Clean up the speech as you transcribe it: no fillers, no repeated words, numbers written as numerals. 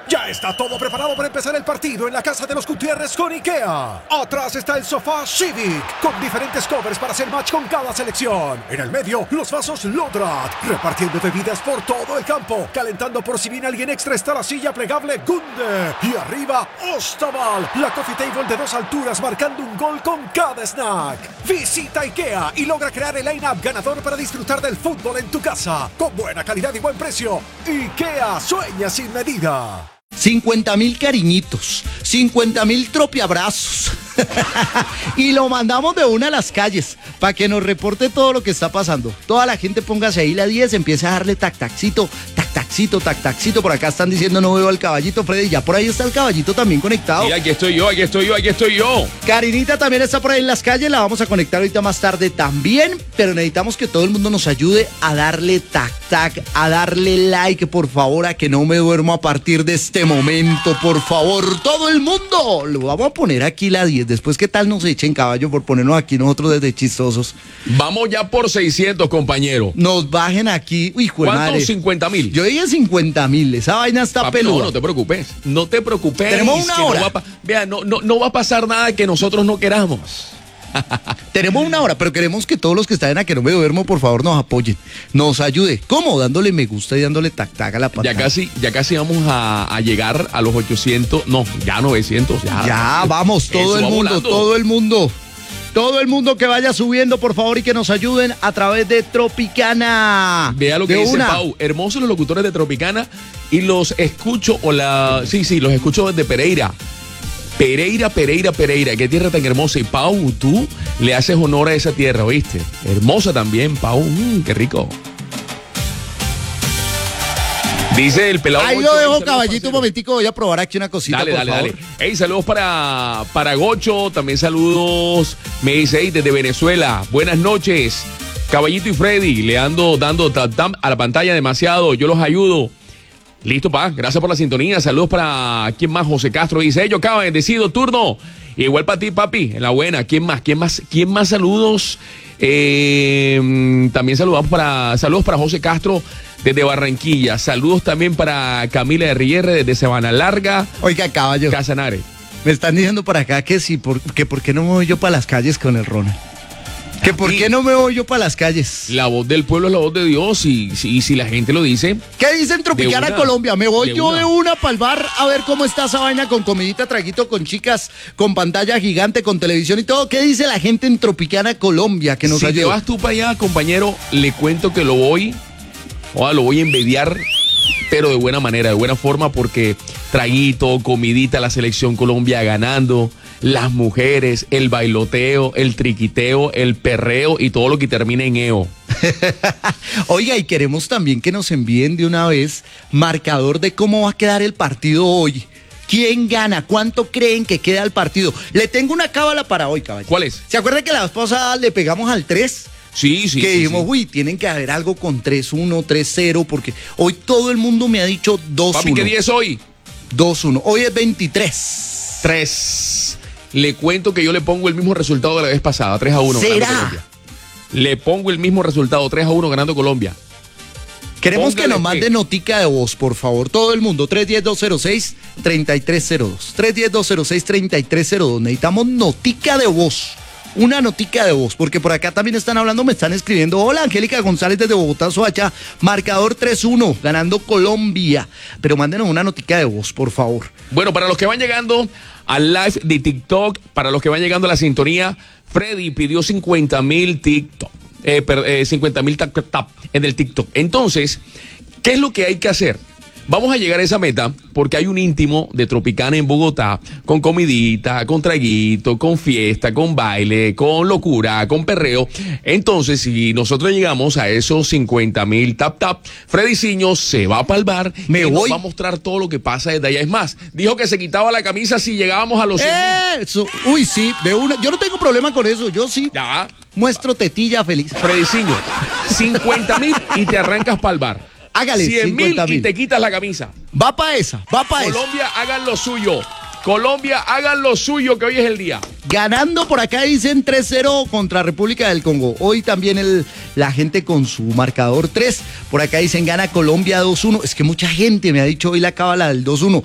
Ya está todo preparado para empezar el partido en la casa de los Gutiérrez con IKEA. Atrás está el sofá Civic, con diferentes covers para hacer match con cada selección. En el medio, los vasos Lodrat, repartiendo bebidas por todo el campo. Calentando por si viene alguien extra está la silla plegable Gunde. Y arriba, Ostaval, la coffee table de 2 alturas marcando un gol con cada snack. Visita IKEA y logra crear el line-up ganador para disfrutar del fútbol en tu casa. Con buena calidad y buen precio. IKEA, sueña sin medida. 50,000 cariñitos, 50,000 tropiabrazos. Y lo mandamos de una a las calles para que nos reporte todo lo que está pasando. Toda la gente póngase ahí la 10, empieza a darle tac-tacito, tac-tacito, tac-tacito. Por acá están diciendo no veo al caballito, Freddy. Ya por ahí está el caballito también conectado. Y aquí estoy yo. Karinita también está por ahí en las calles, la vamos a conectar ahorita más tarde también. Pero necesitamos que todo el mundo nos ayude a darle tac-tac, a darle like, por favor, a que no me duermo a partir de este momento, por favor. Todo el mundo, lo vamos a poner aquí la 10. Después, ¿qué tal nos echen, caballo, por ponernos aquí nosotros desde chistosos? Vamos ya por 600, compañero. Nos bajen aquí. Uy, ¿Cuántos? 50,000. Yo dije 50,000. Esa vaina está Papi, peluda. no te preocupes. No te preocupes. Tenemos una hora. No va a pasar nada que nosotros no queramos. Tenemos una hora, pero queremos que todos los que están en A Que No Me Duermo, por favor, nos apoyen, nos ayude. ¿Cómo? Dándole me gusta y dándole tac-tac a la pantalla. Ya casi vamos a llegar a los 800, no, ya 900. Ya, vamos, todo el mundo. Todo el mundo que vaya subiendo, por favor, y que nos ayuden a través de Tropicana. Vea lo que dice Pau. Hermosos los locutores de Tropicana y los escucho, los escucho desde Pereira. Pereira, qué tierra tan hermosa. Y Pau, tú le haces honor a esa tierra, ¿oíste? Hermosa también, Pau, qué rico. Dice el pelado. Ahí Gocho, lo dejo, caballito, un momentico, voy a probar aquí una cosita, dale. Hey, saludos para Gocho, también saludos, me dice, hey, desde Venezuela, buenas noches, Caballito y Freddy, le ando dando tap a la pantalla demasiado, yo los ayudo. Listo, pa, gracias por la sintonía. Saludos para, ¿quién más? José Castro dice, ellos acaba bendecido turno. Igual para ti, papi, en la buena. ¿Quién más? Saludos. También saludos para José Castro desde Barranquilla. Saludos también para Camila de Rierre desde Sabana Larga. Oiga, caballo. Casanare. Me están diciendo por acá que sí, que por qué no me voy yo para las calles con el Ronald. Que por qué no me voy yo para las calles. La voz del pueblo es la voz de Dios y si la gente lo dice. ¿Qué dicen Tropicana Colombia? Me voy yo de una para el bar a ver cómo está esa vaina con comidita, traguito, con chicas, con pantalla gigante, con televisión y todo. ¿Qué dice la gente en Tropicana Colombia? Que nos ayude. Si te vas tú para allá, compañero, le cuento que lo voy a envidiar, pero de buena manera, de buena forma, porque traguito, comidita, la selección Colombia ganando, las mujeres, el bailoteo, el triquiteo, el perreo y todo lo que termina en eo. Oiga, y queremos también que nos envíen de una vez marcador de cómo va a quedar el partido hoy. ¿Quién gana? ¿Cuánto creen que queda el partido? Le tengo una cábala para hoy, caballero. ¿Cuál es? ¿Se acuerda que la vez pasada le pegamos al 3? Sí. Que dijimos, uy, tienen que haber algo con 3-1, 3-0, porque hoy todo el mundo me ha dicho 2-1. Papi, ¿qué día es hoy? 2-1. Hoy es 23. 3. Le cuento que yo le pongo el mismo resultado de la vez pasada, 3-1. ¿Será? Le pongo el mismo resultado, 3-1 ganando Colombia. Queremos que nos mande notica de voz, por favor. Todo el mundo, 310-206-3302. 310-206-3302. Necesitamos notica de voz. Una notica de voz, porque por acá también están hablando, me están escribiendo. Hola, Angélica González desde Bogotá, Soacha. Marcador 3-1, ganando Colombia. Pero mándenos una notica de voz, por favor. Bueno, para los que van llegando al live de TikTok, para los que van llegando a la sintonía, Freddy pidió 50,000 TikTok. 50,000 tap en el TikTok. Entonces, ¿qué es lo que hay que hacer? Vamos a llegar a esa meta porque hay un íntimo de Tropicana en Bogotá con comidita, con traguito, con fiesta, con baile, con locura, con perreo. Entonces, si nosotros llegamos a esos 50,000 tap, Freddy Ciño se va para el bar y nos va a mostrar todo lo que pasa desde allá. Es más, dijo que se quitaba la camisa si llegábamos a los 100,000. Uy, sí, de una. Yo no tengo problema con eso, yo sí. Ya. Muestro tetilla feliz. Freddy Ciño, 50,000 y te arrancas para el bar. Hágale 100,000 y te quitas la camisa. Va para esa. Colombia, hagan lo suyo. Colombia, hagan lo suyo, que hoy es el día. Ganando por acá dicen 3-0 contra República del Congo. Hoy también la gente con su marcador 3. Por acá dicen gana Colombia 2-1. Es que mucha gente me ha dicho hoy la cábala del 2-1.